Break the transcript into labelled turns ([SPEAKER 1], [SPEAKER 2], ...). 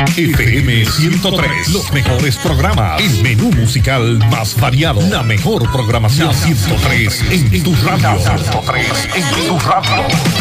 [SPEAKER 1] FM 103, los mejores programas, el menú musical más variado, la mejor programación. 103 en tu radio. 103 en tu radio.